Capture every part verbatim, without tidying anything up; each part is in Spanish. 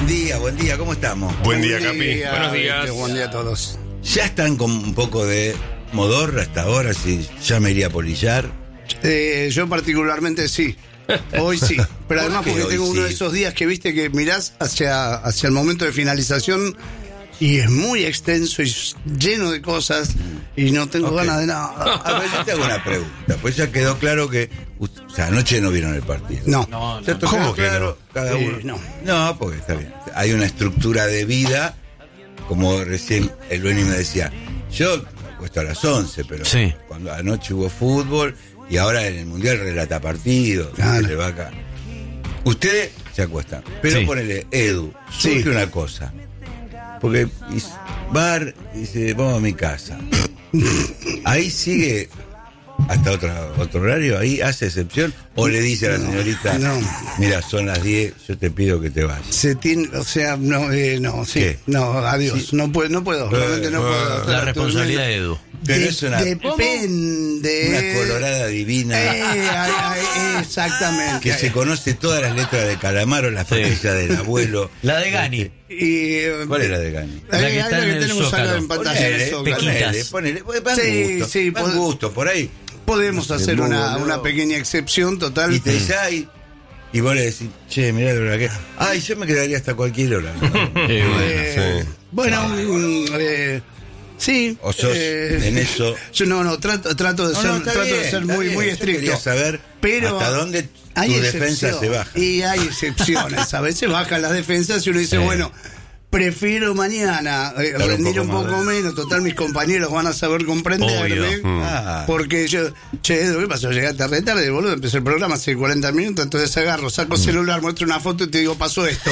Buen día, buen día, ¿cómo estamos? Buen día, Capi. Buenos días. Buen día a todos. ¿Ya están con un poco de modorra hasta ahora? Si ya me iría a polillar. Eh, yo particularmente sí. Hoy sí. Pero además ¿Por qué porque hoy tengo uno sí? de esos días que viste que mirás hacia, hacia el momento de finalización y es muy extenso y lleno de cosas y no tengo Ok. ganas de nada. A ver, yo te hago una pregunta. Pues ya quedó claro que. O sea, anoche no vieron el partido. No. No, Ya no. quedó ¿Cómo que claro, cada Eh, uno. no. No, porque está bien. Hay una estructura de vida, como recién el Beni me decía. Yo me acuesto a las once, pero Sí. cuando anoche hubo fútbol y ahora en el Mundial relata partidos. Claro. Se le va acá. Ustedes se acuestan. Pero Sí. ponele, Edu, Sí. surge una cosa. Porque dice, Bar dice, vamos a mi casa. Ahí sigue hasta otra, otro horario, ahí hace excepción, o le dice a la señorita, no. mira, son las diez, yo te pido que te vayas. Se tiene, o sea, no, eh, no, sí, ¿Qué? no, adiós, Sí. no puedo, no puedo, realmente no eh, puedo. La responsabilidad de Edu. Pero De- es una, depende. una colorada divina Eh, ay, ay, exactamente. que se conoce todas las letras de Calamaro, las Sí. pastillas del abuelo. La de Gani. Y, eh, ¿Cuál era de Gani? La que ahí- está ahí en que el tenemos Zócalo. acá en pantalla en el Ponele, Zócalo. Pequitas. ponele, ponele, pues, van Sí, gusto, sí, van pod- gusto, por ahí. Podemos hacer Muy una, boludo. una pequeña excepción total. Y te dice, ay, y vos le decís, che, mirá la hora que. Ay, yo me quedaría hasta cualquier hora. Eh, bueno. Eh, sí. Bueno, mm, eh, sí. O sos eh, en eso. Yo no, no, trato, trato de No, ser, no, está trato bien, de ser está muy, bien. muy Yo estricto. quería saber pero hasta dónde hay tu defensa excepción. se baja. Y hay excepciones. A veces bajan las defensas y uno dice, Sí. bueno, prefiero mañana eh, Estar un rendir poco un poco más. menos. Total, mis compañeros van a saber comprenderme. Obvio. Mm. Ah, Porque yo, che, Edu, ¿qué pasó? Llegaste re tarde, boludo. Empecé el programa hace cuarenta minutos, entonces agarro, saco el celular, muestro una foto y te digo, pasó esto.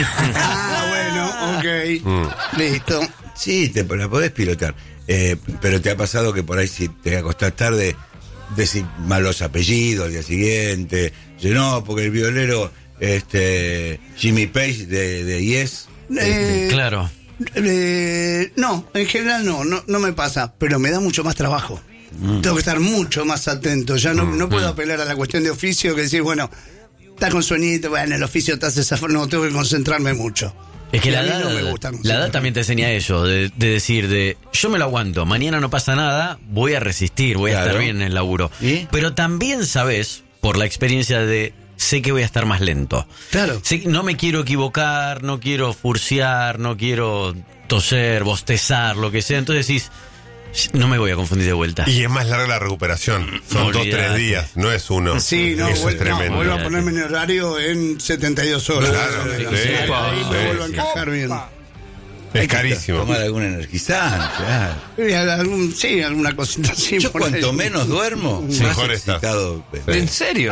Ah, bueno, ok. Listo. sí, te la podés pilotar. Eh, pero te ha pasado que por ahí, si te acostás tarde, decís malos apellidos al día siguiente. Yo no, porque el violero, este Jimmy Page de, de Yes. Eh, Claro. eh, no, en general no, no, no me pasa, pero me da mucho más trabajo. Tengo que estar mucho más atento. Ya no, no puedo apelar a la cuestión de oficio que decir, bueno, estás con sueñito, bueno, el oficio te hace esa forma. No, tengo que concentrarme mucho. Es que Y la a mí edad, no me gusta la concentrarme. edad también te enseña eso, de, de decir, de yo me lo aguanto, mañana no pasa nada, voy a resistir, voy a Claro. estar bien en el laburo. ¿Y? Pero también sabes, por la experiencia de, sé que voy a estar más lento. Claro. Sé- no me quiero equivocar, no quiero furciar, no quiero toser, bostezar, lo que sea. Entonces decís, no me voy a confundir de vuelta. Y es más larga la recuperación. Son dos, Olvídate. tres días, no es uno. Sí, no, Eso vuel- es tremendo. no, vuelvo a ponerme en el horario en setenta y dos horas. Claro, Más o menos. sí, Ahí sí, me vuelvo a sí. encajar bien. Es carísimo. Tomar algún energizante. claro. Y algún- sí, alguna cosita así. Yo por ahí. cuanto menos duermo, Sí. más Mejor estás. excitado. ¿En serio?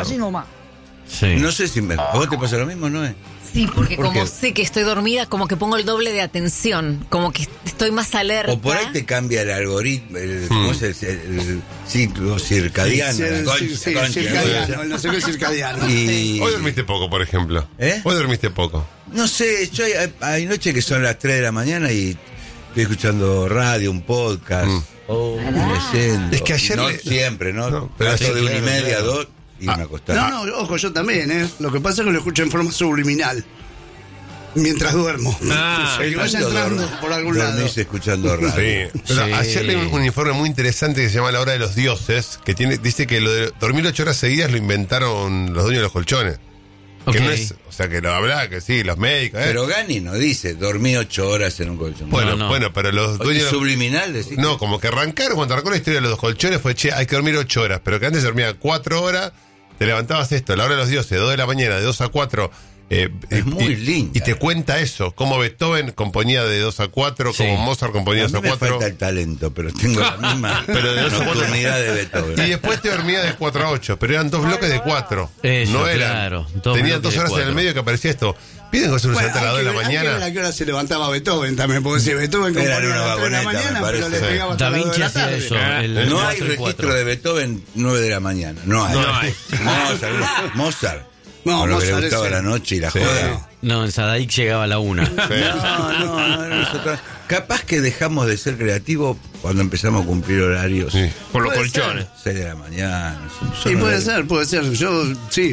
Sí. No sé si me, ¿a vos te pasa lo mismo, no es? Sí, porque ¿Por como qué? sé que estoy dormida, como que pongo el doble de atención, como que estoy más alerta. O por ahí te cambia el algoritmo, el, ¿cómo es el, el ciclo circadiano? Sí, la sí, concha, sí, concha, circadiano, concha. no sé qué circadiano. Y Hoy dormiste poco, por ejemplo. ¿Eh? Hoy dormiste poco. no sé, yo hay, hay noches que son las tres de la mañana y estoy escuchando radio, un podcast, Mm. o leyendo. Es que ayer no le- siempre, ¿no? No, pero Paso sí, de una y claro, media, claro. dos y me acostar. No, no, ojo, yo también, ¿eh? Lo que pasa es que lo escucho en forma subliminal. Mientras duermo. Ah, que vaya ¿Cuándo entrando dorm- por algún lado. dormís escuchando radio? Sí. Pero Sí. ayer leí un, un informe muy interesante que se llama La Hora de los Dioses, que tiene, dice que lo de dormir ocho horas seguidas lo inventaron los dueños de los colchones. Ok. Que no es, o sea, que lo habrá, que sí, los médicos. ¿eh? Pero Gani no dice, dormí ocho horas en un colchón. bueno, no, no. bueno, pero los Oye, dueños de los- subliminal decís. No, como que arrancaron, cuando arrancó la historia de los colchones fue, che, hay que dormir ocho horas, pero que antes se dormía cuatro horas, te levantabas esto, a la hora de los dioses, de dos de la mañana, de dos a cuatro. Eh, Es y- muy y, linda. Y te cuenta eso, cómo Beethoven componía de dos a cuatro, Sí. como Mozart componía A de mí dos a me cuatro. falta el talento, pero tengo la misma Pero de dos a cuatro. nocturnidad de Beethoven. Y después te dormía de cuatro a ocho, pero eran dos bloques de cuatro. Eso, no eran. claro, dos Tenían bloques dos de horas en el cuatro. medio que aparecía esto. Piden que se Bueno, levanta a las dos hay de que la ver- hay que ver mañana. a qué hora se levantaba Beethoven también, porque si Beethoven Era componía una a las tres de la vagoneta, mañana, me pero le parece. pegaba hasta Da las dos Vinci de la hacía tarde. eso. Ah, el No hay cuatro y registro cuatro. de Beethoven nueve de la mañana. No hay. No hay. Mozart. Mozart. No, Con lo que le Mozart gustaba ese. la noche y la Sí. joda. No, en Sadaic llegaba a la una. Sí. No, no, no, no es otra- Capaz que dejamos de ser creativos cuando empezamos a cumplir horarios. Sí. Por los Puede colchones. seis de la mañana. son- Sí, son puede horarios. ser, puede ser. Yo, sí.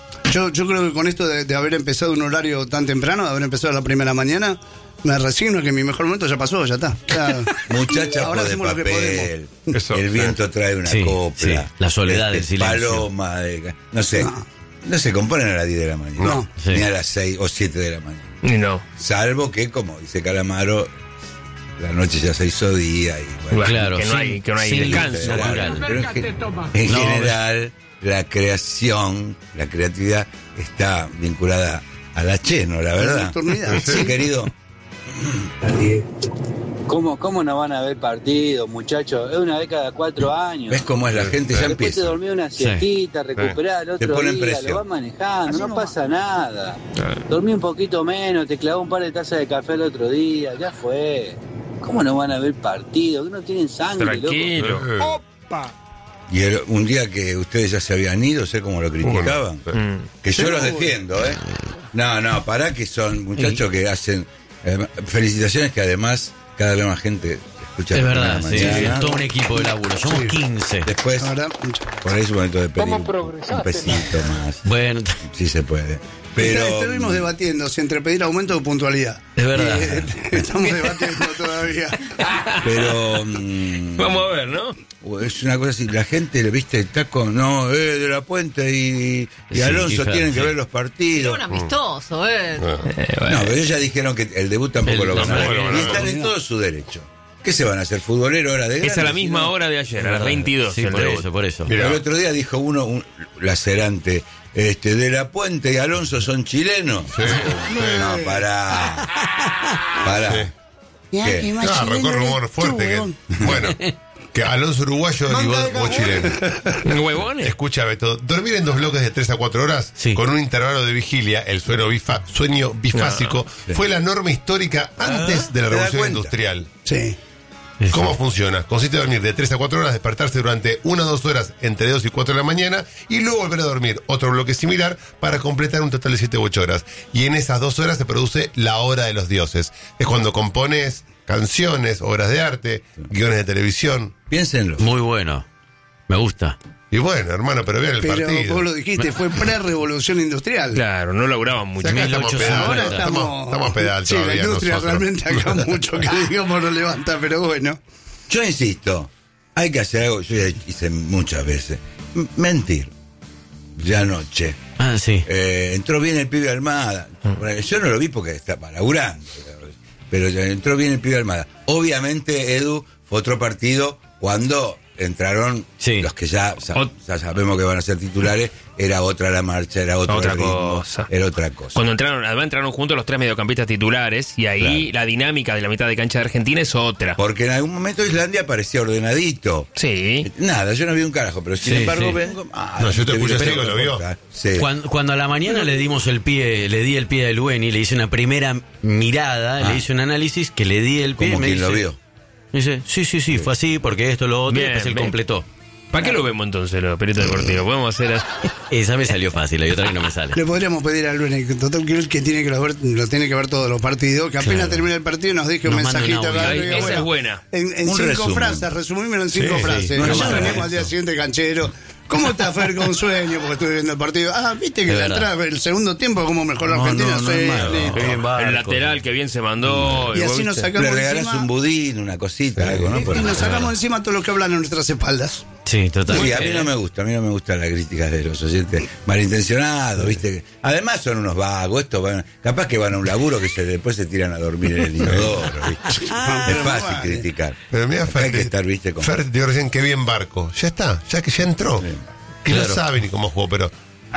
Yo, yo creo que con esto de, de haber empezado un horario tan temprano, de haber empezado a la primera mañana, me resigno que mi mejor momento ya pasó, ya está. Ya. Muchachas Ahora de hacemos lo que papel, Eso, el sí. viento trae una Sí, copla. sí, la soledad del este, silencio. Paloma, de- no sé. No. No se componen a las diez de la mañana. No. Sí. Ni a las seis o siete de la mañana. Y no. Salvo que, como dice Calamaro, la noche ya se hizo día y bueno. Bueno, Claro, que no sin- hay, que no hay sin descanso. luz Pero natural. en gen- en No, general, la creación, la creatividad está vinculada a la cheno, la verdad. nocturnidad. Sí, querido. ¿Cómo, ¿Cómo no van a ver partidos, muchachos? Es una vez cada cuatro años. ¿Ves cómo es la gente? Ya Después te empieza. dormís una siestita, recuperás el Te otro ponen día, presión. lo vas manejando, no pasa nada. Dormí un poquito menos, te clavó un par de tazas de café el otro día, ya fue. ¿Cómo no van a ver partidos? Que no tienen sangre, Tranquilo. loco. Y el- un día que ustedes ya se habían ido, sé cómo lo criticaban. Mm. Que yo Sí, los uy. defiendo, ¿eh? No, no, pará que son muchachos que hacen... eh, felicitaciones que además cada vez más gente escucha. Es la verdad, sí, mañana. es todo un equipo de laburo. Somos quince. Después, La verdad, mucho. por ahí es un momento de pedir un pesito más. Bueno, Sí se puede. Pero... Está- Estuvimos debatiendo si entre pedir aumento o puntualidad. es verdad. Eh, estamos debatiendo todavía. Pero... mm, Vamos a ver, ¿no? es una cosa así, la gente, viste, está con, no, eh, de la Puente y, y Sí, Alonso y Fer, tienen que sí. ver los Era partidos. un amistoso, ¿eh? Eh, No, bueno. pero ellos ya dijeron que el debut tampoco El- lo van a tampoco ver. lo van a Y ver. están en todo su derecho. ¿Qué se van a hacer? ¿Futbolero hora de Es a grande? la Si misma no- hora de ayer, a las veintidós. Sí, el por debut. eso, por eso. Mira. El otro día dijo uno, un lacerante, este, de la Puente y Alonso son chilenos. No, pará. Pará. Sí. ¿Qué? No, arrancó un rumor fuerte que. Bueno, que Alonso uruguayo y vos, vos chileno. ¿Huevones? Escucha, Beto, dormir en dos bloques de tres a cuatro horas Sí. con un intervalo de vigilia, el sueño, bifa- sueño bifásico, fue la norma histórica antes de la ¿te das revolución cuenta? industrial. Sí. ¿Cómo funciona? Consiste en dormir de tres a cuatro horas, despertarse durante una o dos horas entre dos y cuatro de la mañana y luego volver a dormir otro bloque similar para completar un total de siete u ocho horas. Y en esas dos horas se produce la hora de los dioses. Es cuando compones canciones, obras de arte, guiones de televisión. Piénsenlo. Muy bueno. Me gusta. Y bueno, hermano, pero vean el Pero partido. vos lo dijiste, fue pre-revolución industrial. Claro, no laburaban mucho. Acá estamos mil ochocientos pedal, Ahora cincuenta. estamos. estamos, estamos pedal Sí, la todavía industria nosotros. realmente acá mucho que digamos no levanta, pero bueno. Yo insisto, hay que hacer algo, yo ya hice muchas veces. M- mentir. Ya anoche. Ah, sí. Eh, entró bien el pibe Almada. Bueno, yo no lo vi porque estaba laburando. Pero ya entró bien el pibe Almada. Obviamente, Edu, fue otro partido cuando entraron Sí. los que ya, sa- Ot- ya sabemos que van a ser titulares. Era otra la marcha, era otro Otra el ritmo, cosa. era otra cosa. Cuando entraron, además entraron juntos los tres mediocampistas titulares y ahí la dinámica de la mitad de cancha de Argentina es otra. Porque en algún momento Islandia parecía ordenadito. Sí. Nada, yo no vi un carajo, pero sin Sí, embargo sí. vengo. ah, No, yo te vi escucho el así, pelo, lo vio. Sí. Cuando, cuando a la mañana le dimos el pie, le di el pie a Lueni, le hice una primera mirada, Ah. le hice un análisis que le di el pie. Como me quien dice, lo vio. me dice, sí, sí, sí, fue así, porque esto, lo otro, Bien, y después él bien. completó. ¿Para qué lo vemos entonces, los peritos deportivos? Podemos hacer así. Esa me salió fácil, hay otra que no me sale. Le podríamos pedir a Luis, que total que él que tiene que lo ver, lo tiene que ver todos los partidos, que apenas Claro. termine el partido nos deje un Nos manda un mensajito. audio. acá, Ahí, diga, esa bueno, es buena. En, en Un cinco resumen. frases, resumímelo en cinco Sí, frases. sí, no es Nosotros malo venimos al día eso. siguiente canchero. ¿Cómo está Fer con sueño? Porque estuve viendo el partido. Ah, viste que Es la verdad. entrada, el segundo tiempo, cómo mejor la No, Argentina. no, no sí, es malo. listo. Qué bien, barco. El lateral que bien se mandó. Y vos así nos viste. sacamos Le regalás encima, un budín, una cosita, algo, ¿no? Por- y nos sacamos encima todo lo que hablan a nuestras espaldas. Sí, total. Sí, a mí no me gusta, a mí no me gustan las críticas de los oyentes malintencionados, ¿viste? Además son unos vagos, estos van, capaz que van a un laburo que se, después se tiran a dormir en el inodoro, ¿viste? Ah, Es pero fácil vale. criticar. Pero mira, Acá Fer, hay que estar, ¿viste? Como- Fer te digo recién que bien barco. Ya está, ya que ya entró. Y Claro. no sabe ni cómo jugó, pero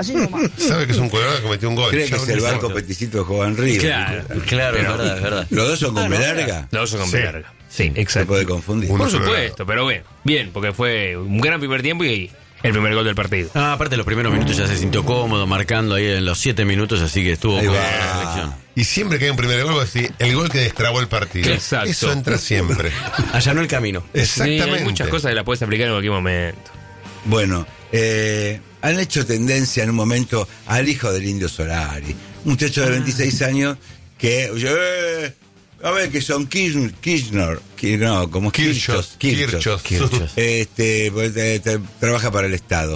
sabe que es un colorado que metió un gol. Cree Ya que es no el importa. banco peticito de Jovan Río. Claro. Claro, es verdad, es verdad. Los dos son con B larga, Los dos con Sí. larga. Sí, se exacto. puede confundir. Uno Por solo supuesto, pero bueno. Bien, porque fue un gran primer tiempo y el primer gol del partido. Ah, aparte los primeros minutos ya se sintió cómodo, marcando ahí en los siete minutos, así que estuvo Ahí con va. la selección. Y siempre que hay un primer gol, así, el gol que destrabó el partido. Exacto. Eso entra siempre. Allanó el camino. Sí, Exactamente. hay muchas cosas que la puedes aplicar en cualquier momento. Bueno, eh, han hecho tendencia en un momento al hijo del Indio Solari, un muchacho de veintiséis años que, eh, a ver, que son Kirchner, Kirchner, Kir- no, como Kirchhoff, Kirchhoff, Kirchhoff. Kirchhoff. Este, pues, eh, te- trabaja para el Estado.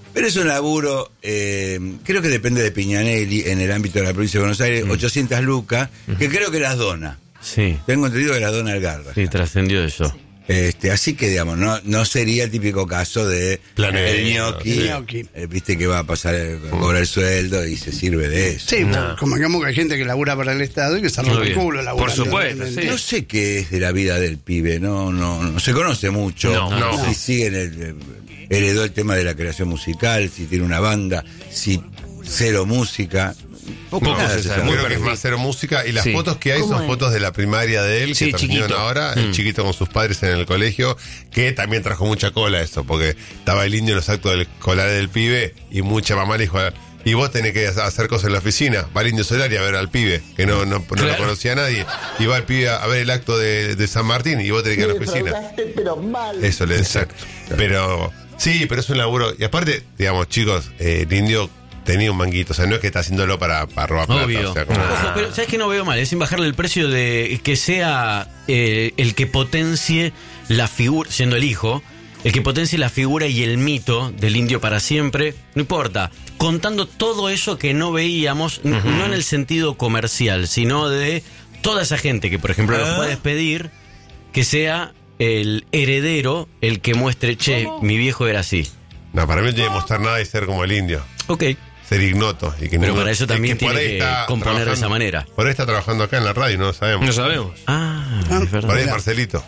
Pero es un laburo, eh, creo que depende de Piñanelli en el ámbito de la provincia de Buenos Aires, mm. ochocientas lucas, que creo que las dona. Sí. Tengo entendido que las dona el Garra. Sí, trascendió eso. Este, así que, digamos, no, no sería el típico caso de Planero, el ñoqui, sí. eh, viste que va a pasar, a cobrar el sueldo y se sirve de eso. Sí, No. como digamos que hay gente que labura para el Estado y que se rompe el culo laburando. Por supuesto, realmente. sí. No sé qué es de la vida del pibe, no, no, no se conoce mucho. No, no. Si sigue en el, heredó el tema de la creación musical, si tiene una banda, si cero música. Poco No, nada se se sabe. sabe. Muy creo que es más cero música. Y las Sí. fotos que hay ¿Cómo son es? fotos de la primaria de él, Sí, que terminaron chiquito. ahora, Mm. el chiquito con sus padres en el colegio, que también trajo mucha cola eso, porque estaba el indio en los actos del escolar del pibe y mucha mamá le dijo, y vos tenés que hacer cosas en la oficina. Va el Indio Solari a ver al pibe, que no, no, no Claro. lo conocía a nadie. Y va el pibe a ver el acto de, de San Martín y vos tenés que ir a la oficina. Eso le decía. Pero, sí, pero es un laburo. Y aparte, digamos, chicos, eh, el indio tenía un manguito. O sea, no es que está haciéndolo para, para robar plata. Obvio. O sea, como- Ojo, pero ¿sabes qué no veo mal? Es sin bajarle el precio de que sea eh, el que potencie la figura, siendo el hijo, el que potencie la figura y el mito del indio para siempre, no importa, contando todo eso que no veíamos, n- no en el sentido comercial, sino de toda esa gente que, por ejemplo, lo fue a despedir, que sea el heredero el que muestre, che, mi viejo era así. No, para mí no tiene que mostrar nada y ser como el indio. Ok. Ser ignoto. Y que Pero no- para eso es también por tiene ahí que está componer de trabajando- esa manera. Por ahí está trabajando acá en la radio, no lo sabemos. No sabemos. Ah, Ah, es verdad. Por ahí es Mira. Marcelito.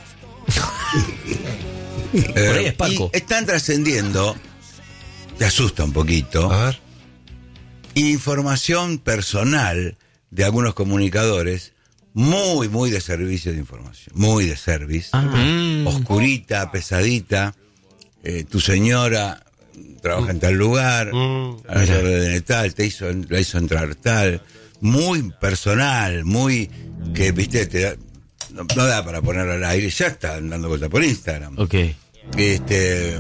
Por ahí es Eh, Paco. y están trascendiendo, te asusta un poquito, A ver. información personal de algunos comunicadores, muy, muy de servicio de información, muy de service, Ah. Mm. oscurita, pesadita, eh, tu señora trabaja en tal lugar, Mm. a la orden de tal, te hizo, la hizo entrar tal, muy personal, muy, que viste, te da- no, no da para ponerlo al aire, ya están dando cosas por Instagram. Ok. Este,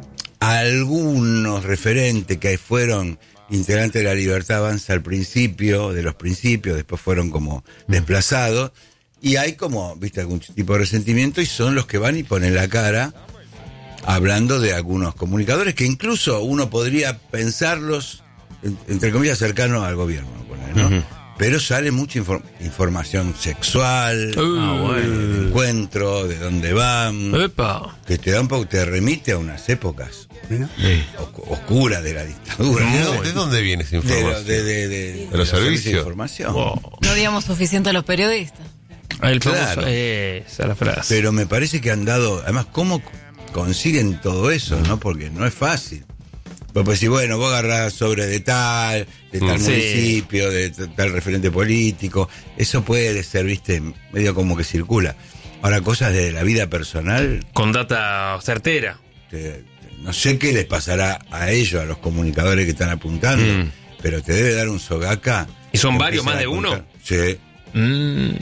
algunos referentes que fueron integrantes de la Libertad Avanza al principio, de los principios, después fueron como desplazados, y hay como, viste, algún tipo de resentimiento, y son los que van y ponen la cara hablando de algunos comunicadores que incluso uno podría pensarlos, en- entre comillas, cercanos al gobierno, poner, ¿no? Ujú. Pero sale mucha infor- información sexual, Ah, bueno. de encuentro, de dónde van, Epa. que te da un poco, te remite a unas épocas Mira. Sí. oscu- oscuras de la dictadura. ¿De, ¿no? dónde- de dónde viene esa De, lo- información? de, de, de- ¿De los servicios? de información. No digamos suficiente a los periodistas. El famoso, Claro. esa es la frase. Pero me parece que han dado, además, ¿cómo consiguen todo eso, no? Porque no es fácil. Vos decís, bueno, vos agarrás sobre de tal, de tal Sí. municipio, de t- tal referente político. Eso puede ser, viste, medio como que circula. Ahora, cosas de la vida personal, Con data certera. te- no sé qué les pasará a ellos, a los comunicadores que están apuntando, Mm. pero te debe dar un sogaca. ¿Y son Empiezan varios, más a de uno? contar. Sí, Mm,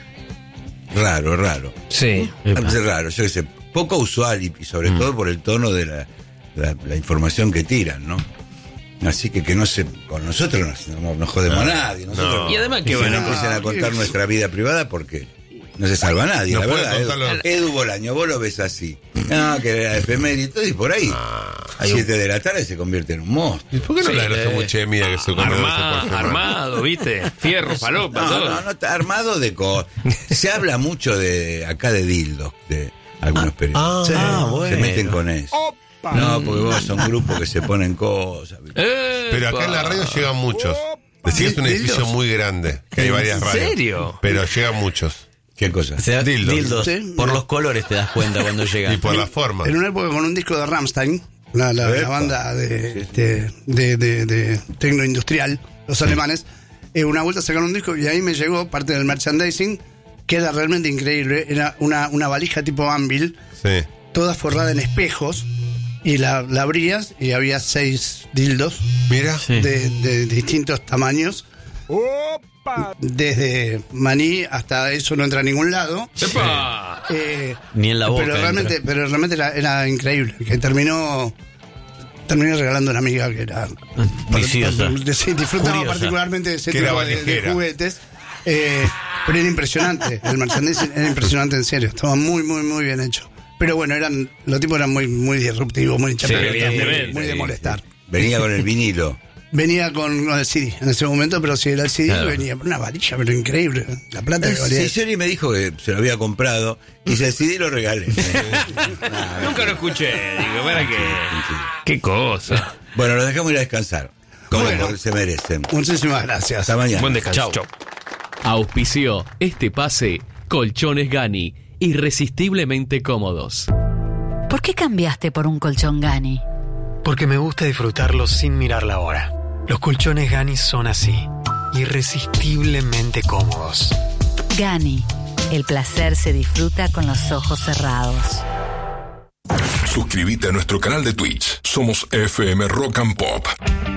raro, raro. sí. Epa. Es raro, yo qué sé, poco usual y, y sobre Mm. todo por el tono de la, la, la información que tiran, ¿no? Así que que no se, con nosotros no, no, no jodemos a nadie. Nosotros No. Y además que que bueno, no empiecen a contar nuestra vida privada porque no se salva nadie, No la puede verdad. Edu, contarlo. Edu Bolaño, vos lo ves así. No, que era efeméride y por ahí. A siete de la tarde se convierte en un monstruo. ¿Y por qué no Sí, le das eh, mucha mía que se come dos veces por Armado, semana? armado, ¿viste? Fierro, palopa, No, todo. no, no está armado de cosas. Se habla mucho de acá de dildos, de algunos periodistas. ah, Se bueno. meten con eso. No, porque vos son grupos que se ponen cosas. ¿viste? Pero acá en la radio llegan muchos. Decís que es un edificio ¿Dildos? muy grande, que hay varias ¿En radios. serio? Pero llegan muchos. ¿Qué cosa? O sea, Dildos. dildos. Sí. Por los colores te das cuenta cuando llegan. Y por la forma. En una época con un disco de Rammstein, la, la, la Epa. banda de, de, de, de, de tecno industrial, los alemanes, eh, una vuelta sacaron un disco y ahí me llegó parte del merchandising, que era realmente increíble. Era una, una valija tipo Anvil, Sí. toda forrada en espejos, y la, la abrías y había seis dildos Mira. Sí. de, de distintos tamaños. Desde maní hasta eso no entra a ningún lado. ¡Epa! Eh, Ni en la boca. pero realmente, entra. pero realmente era, era increíble. Que terminó terminé regalando a una amiga que era Viciosa. Sí, disfrutaba Curiosa. particularmente de ese Que era tipo de, de valijera. juguetes. Eh, pero era impresionante. El merchandising era impresionante, en serio. Estaba muy, muy, muy bien hecho. Pero bueno, eran los tipos eran muy, muy disruptivos, muy Sí, chapeletas, muy, evidentemente. muy de molestar. Venía con el vinilo. Venía con no, el C D en ese momento, pero si era el C D, Claro. venía una varilla, pero increíble. La plata que valía. Sí, Sony me dijo que se lo había comprado y dice, el C D lo regalé. Nah, Nunca lo escuché, digo, ¿para qué? Qué cosa. Bueno, los dejamos ir a descansar. Como Bueno. se merecen. Muchísimas gracias. Hasta mañana. Buen descanso. Chau. Chau. Auspició este pase Colchones Gani, irresistiblemente cómodos. ¿Por qué cambiaste por un colchón Gani? Porque me gusta disfrutarlo sin mirar la hora. Los colchones Gani son así, irresistiblemente cómodos. Gani, el placer se disfruta con los ojos cerrados. Suscríbete a nuestro canal de Twitch. Somos F M Rock and Pop.